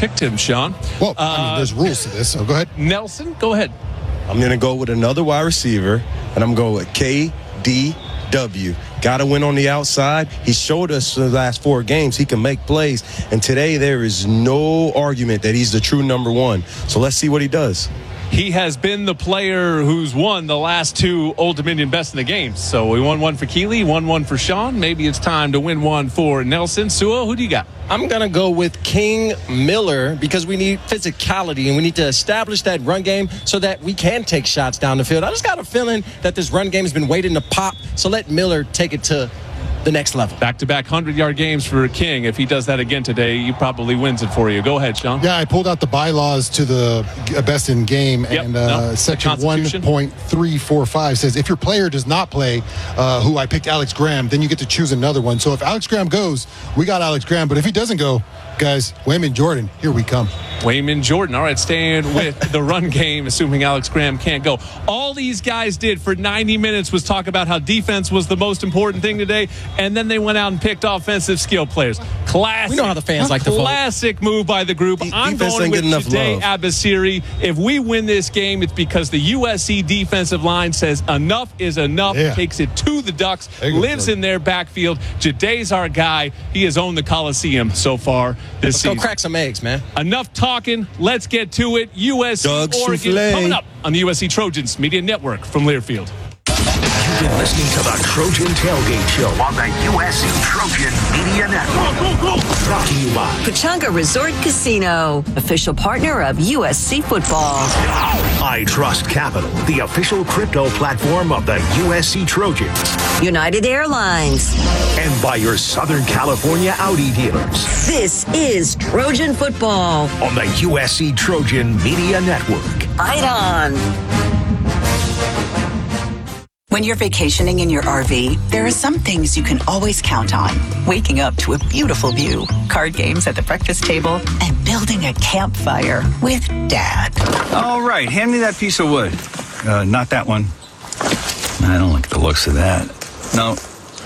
picked him, Sean. Well, there's rules to this, so go ahead. Nelson, go ahead. I'm going to go with another wide receiver, and I'm going with KDW. Got to win on the outside. He showed us the last 4 games he can make plays, and today there is no argument that he's the true number 1. So let's see what he does. He has been the player who's won the last 2 Old Dominion Best in the Games. So we won one for Keeley, won one for Sean. Maybe it's time to win one for Nelson. Sewell, who do you got? I'm going to go with King Miller because we need physicality and we need to establish that run game so that we can take shots down the field. I just got a feeling that this run game has been waiting to pop, so let Miller take it to the next level. Back-to-back 100-yard games for King. If he does that again today, he probably wins it for you. Go ahead, Sean. Yeah, I pulled out the bylaws to the best in game, and section 1.345 says if your player does not play, who I picked Alex Graham, then you get to choose another one. So if Alex Graham goes, we got Alex Graham. But if he doesn't go, guys, Wayman Jordan, here we come. Wayman Jordan. All right, staying with the run game, assuming Alex Graham can't go. All these guys did for 90 minutes was talk about how defense was the most important thing today, and then they went out and picked offensive skill players. Classic. We know how the fans like to vote. Classic move by the group. I'm going with Jade Abasiri. If we win this game, it's because the USC defensive line says enough is enough, takes it to the Ducks, lives in their backfield. Jaday's our guy. He has owned the Coliseum so far this season. Let's go crack some eggs, man. Enough talking. Let's get to it. USC Oregon coming up on the USC Trojans Media Network from Learfield. You've been listening to the Trojan Tailgate Show on the USC Trojan Media Network. Brought to you by Pechanga Resort Casino, official partner of USC football. I Trust Capital, the official crypto platform of the USC Trojans. United Airlines. And by your Southern California Audi dealers. This is Trojan football on the USC Trojan Media Network. Fight on. When you're vacationing in your RV, there are some things you can always count on. Waking up to a beautiful view, card games at the breakfast table, and building a campfire with Dad. All right, hand me that piece of wood. Not that one. I don't like the looks of that. No.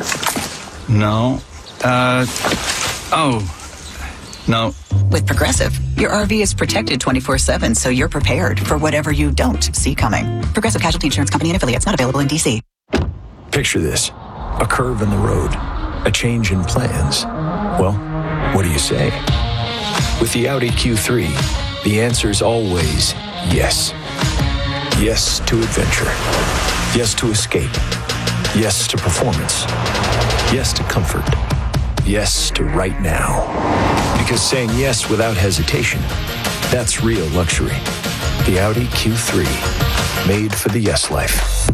No. With Progressive, your RV is protected 24/7, so you're prepared for whatever you don't see coming. Progressive Casualty Insurance Company and affiliates, not available in D.C. Picture this. A curve in the road. A change in plans. Well, what do you say? With the Audi Q3, the answer's always yes. Yes to adventure. Yes to escape. Yes to performance. Yes to comfort. Yes to right now. Because saying yes without hesitation, that's real luxury. The Audi Q3, made for the yes life.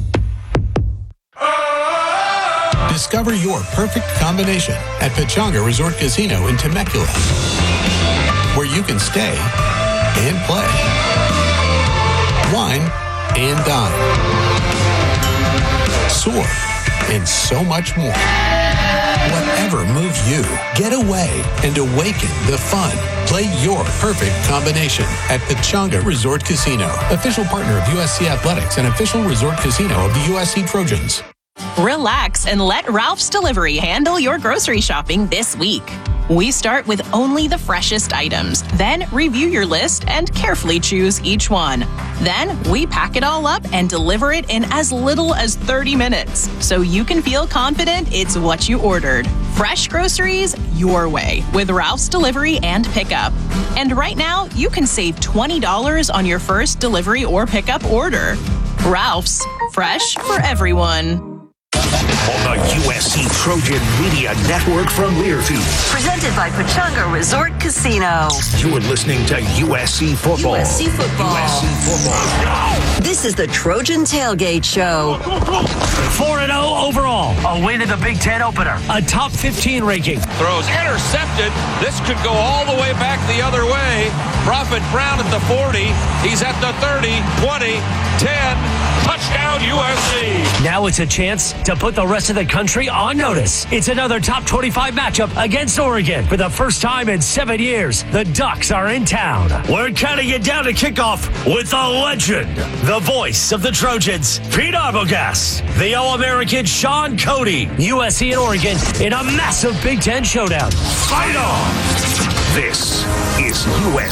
Discover your perfect combination at Pechanga Resort Casino in Temecula, where you can stay and play, wine and dine, soar, and so much more. Whatever moves you, get away and awaken the fun. Play your perfect combination at Pechanga Resort Casino, official partner of USC Athletics and official resort casino of the USC Trojans. Relax and let Ralph's Delivery handle your grocery shopping this week. We start with only the freshest items, then review your list and carefully choose each one. Then we pack it all up and deliver it in as little as 30 minutes, so you can feel confident it's what you ordered. Fresh groceries your way with Ralph's Delivery and Pickup. And right now, you can save $20 on your first delivery or pickup order. Ralph's, fresh for everyone. On the USC Trojan Media Network from Learfield. Presented by Pechanga Resort Casino. You are listening to USC Football. USC Football. USC Football. This is the Trojan Tailgate Show. 4-0 overall. A win in the Big Ten opener. A top 15 ranking. Throws intercepted. This could go all the way back the other way. Prophet Brown at the 40. He's at the 30, 20, 10. Touchdown USC. Now it's a chance to put the rest of the country on notice. It's another top 25 matchup against Oregon. For the first time in 7 years, the Ducks are in town. We're counting it down to kickoff with the legend, the voice of the Trojans, Pete Arbogast, the All-American Sean Cody, USC and Oregon in a massive Big Ten showdown. Fight on! This is USC